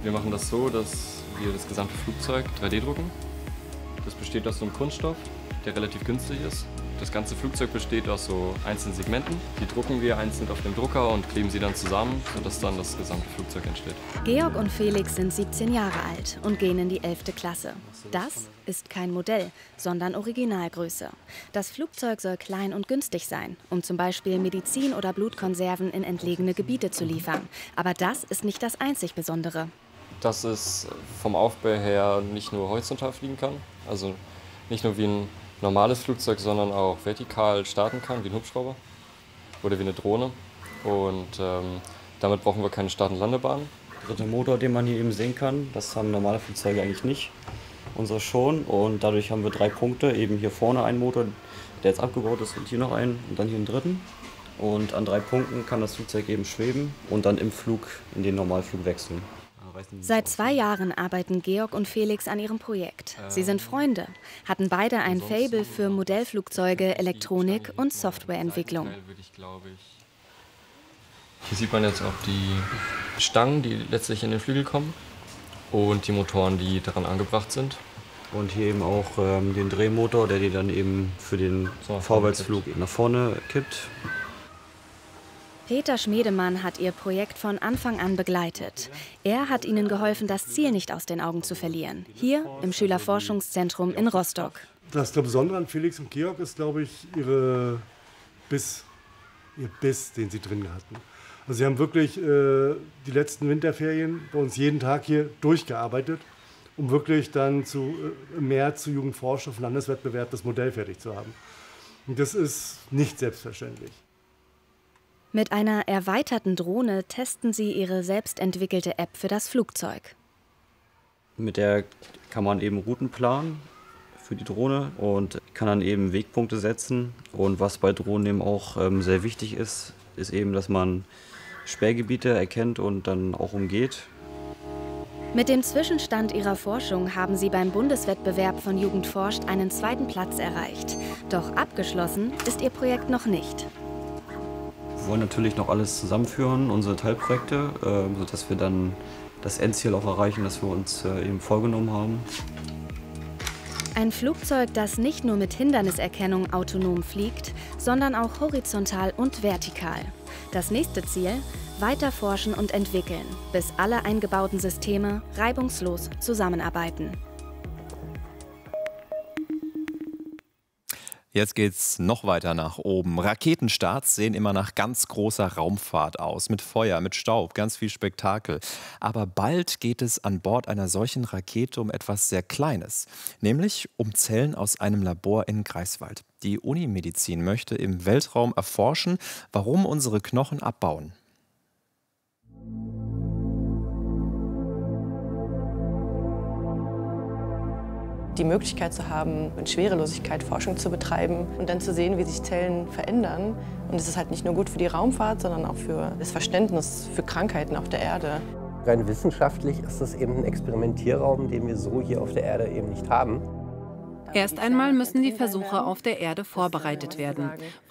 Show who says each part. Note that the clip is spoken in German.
Speaker 1: Wir machen das so, dass wir das gesamte Flugzeug 3D drucken. Das besteht aus so einem Kunststoff, der relativ günstig ist. Das ganze Flugzeug besteht aus so einzelnen Segmenten. Die drucken wir einzeln auf dem Drucker und kleben sie dann zusammen, sodass dann das gesamte Flugzeug entsteht.
Speaker 2: Georg und Felix sind 17 Jahre alt und gehen in die 11. Klasse. Das ist kein Modell, sondern Originalgröße. Das Flugzeug soll klein und günstig sein, um zum Beispiel Medizin oder Blutkonserven in entlegene Gebiete zu liefern. Aber das ist nicht das einzig Besondere.
Speaker 1: Dass es vom Aufbau her nicht nur horizontal fliegen kann, also nicht nur wie ein normales Flugzeug, sondern auch vertikal starten kann, wie ein Hubschrauber oder wie eine Drohne. Und damit brauchen wir keine Start- und Landebahn.
Speaker 3: Der Motor, den man hier eben sehen kann, das haben normale Flugzeuge eigentlich nicht. Unsere schon. Und dadurch haben wir 3 Punkte. Eben hier vorne einen Motor, der jetzt abgebaut ist, und hier noch einen und dann hier einen dritten. Und an 3 Punkten kann das Flugzeug eben schweben und dann im Flug in den Normalflug wechseln.
Speaker 2: Seit 2 Jahren arbeiten Georg und Felix an ihrem Projekt. Sie sind Freunde, hatten beide ein Faible für Modellflugzeuge, Elektronik und Softwareentwicklung.
Speaker 1: Hier sieht man jetzt auch die Stangen, die letztlich in den Flügel kommen und die Motoren, die daran angebracht sind.
Speaker 3: Und hier eben auch den Drehmotor, der die dann eben für den Vorwärtsflug nach vorne kippt.
Speaker 2: Peter Schmedemann hat ihr Projekt von Anfang an begleitet. Er hat ihnen geholfen, das Ziel nicht aus den Augen zu verlieren. Hier im Schülerforschungszentrum in Rostock.
Speaker 4: Das Besondere an Felix und Georg ist, glaube ich, ihr Biss, den sie drin hatten. Also sie haben wirklich die letzten Winterferien bei uns jeden Tag hier durchgearbeitet, um wirklich dann im März zu Jugendforschung auf Landeswettbewerb das Modell fertig zu haben. Und das ist nicht selbstverständlich.
Speaker 2: Mit einer erweiterten Drohne testen sie ihre selbstentwickelte App für das Flugzeug.
Speaker 3: Mit der kann man eben Routen planen für die Drohne und kann dann eben Wegpunkte setzen. Und was bei Drohnen eben auch sehr wichtig ist, ist eben, dass man Sperrgebiete erkennt und dann auch umgeht.
Speaker 2: Mit dem Zwischenstand ihrer Forschung haben sie beim Bundeswettbewerb von Jugend forscht einen 2. Platz erreicht. Doch abgeschlossen ist ihr Projekt noch nicht.
Speaker 3: Wir wollen natürlich noch alles zusammenführen, unsere Teilprojekte, sodass wir dann das Endziel auch erreichen, das wir uns eben vorgenommen haben.
Speaker 2: Ein Flugzeug, das nicht nur mit Hinderniserkennung autonom fliegt, sondern auch horizontal und vertikal. Das nächste Ziel: weiter forschen und entwickeln, bis alle eingebauten Systeme reibungslos zusammenarbeiten.
Speaker 5: Jetzt geht's noch weiter nach oben. Raketenstarts sehen immer nach ganz großer Raumfahrt aus. Mit Feuer, mit Staub, ganz viel Spektakel. Aber bald geht es an Bord einer solchen Rakete um etwas sehr Kleines. Nämlich um Zellen aus einem Labor in Greifswald. Die Unimedizin möchte im Weltraum erforschen, warum unsere Knochen abbauen.
Speaker 6: Die Möglichkeit zu haben, mit Schwerelosigkeit Forschung zu betreiben und dann zu sehen, wie sich Zellen verändern. Und es ist halt nicht nur gut für die Raumfahrt, sondern auch für das Verständnis für Krankheiten auf der Erde.
Speaker 7: Rein wissenschaftlich ist das eben ein Experimentierraum, den wir so hier auf der Erde eben nicht haben.
Speaker 8: Erst einmal müssen die Versuche auf der Erde vorbereitet werden.